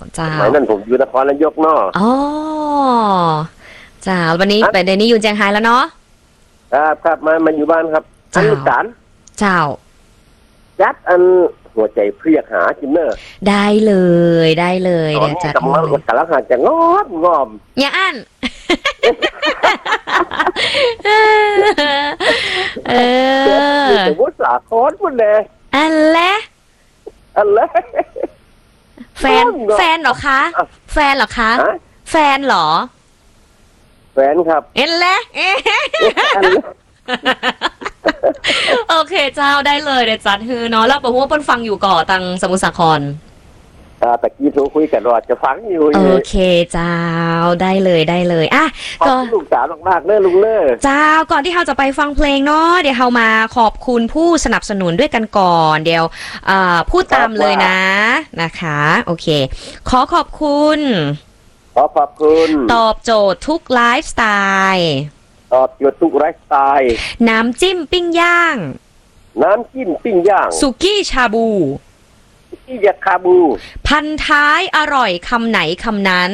เจ้าสมัยนั้นผมอยู่นครนายกเนาะอ๋อเจ้าวันนี้ไปเดนนี้อยู่เจียงไฮ้แล้วเนาะครับมาอยู่บ้านครับอันลูกสารเจ้ายัดอันหัวใจเพรียกหาจินเนอร์ได้เลยเดี๋ยวจัดให้กำลังหาจะงอมอย่าอั้นสมมติสาคอนหมดเลยอันแหละแฟนเหรอคะแฟนเหรอแฟนครับเอ็นแหละโอเคเจ้าได้เลยเดี๋ยวจัดฮือเนาะแล้วบอกว่าเปิ้ลฟังอยู่ก่อตังสมุทรสาครตะกี้โทรคุยกันว่าจะฟังอยู่โอเคเจ้าได้เลยอ่ะก็ลูกสาวมากๆเนอะลุงเนอะเจ้าก่อนที่เราจะไปฟังเพลงเนาะเดี๋ยวเรามาขอบคุณผู้สนับสนุนด้วยกันก่อนเดี๋ยวพูดตามเลยนะคะโอเคขอบคุณตอบโจทย์ทุกไลฟ์สไตล์น้ำจิ้มปิ้งย่างสุกี้ชาบูพันท้ายอร่อยคำไหนคำนั้น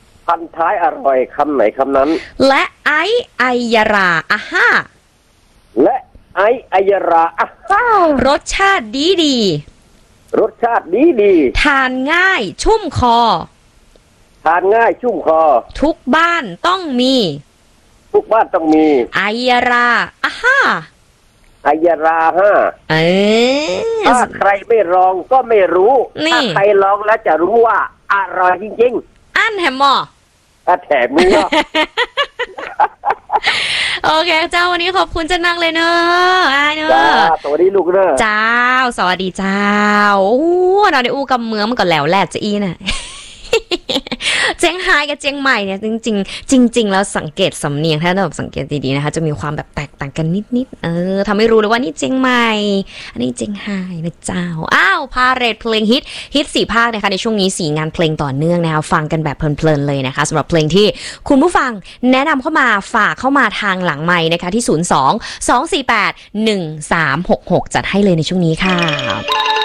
และไอายาราอาฮ่ารสชาติดีทานง่ายชุ่มคอทุกบ้านต้องมีไอยาราอาฮ่าถ้าใครไม่ลองก็ไม่รู้ถ้าใครลองแล้วจะรู้ว่าอร่อยจริงๆอันแฮมมอแถมมือโอเคเจ้าวันนี้ขอบคุณเจ้านางเลยเนอะเนอะสวัสดีลูกเนอะเจ้าสวัสดีเจ้าโอ้เราในอู่กำเมืองมันก็แล้วแหละจะอีน่ะเจียงไฮ้กับเจียงใหม่เนี่ยจริงแล้วสังเกตสำเนียงถ้าเราสังเกตดีๆนะคะจะมีความแบบแตกต่างกันนิดทำให้รู้เลยว่านี่เจียงใหม่อันนี้เจียงไฮ้นะเจ้าพาเรทเพลงฮิต4ภาคนะคะในช่วงนี้4งานเพลงต่อเนื่องนะคะฟังกันแบบเพลินๆเลยนะคะสำหรับเพลงที่คุณผู้ฟังแนะนำเข้ามาฝากเข้ามาทางหลังไมค์นะคะที่02-248-1366จัดให้เลยในช่วงนี้ค่ะ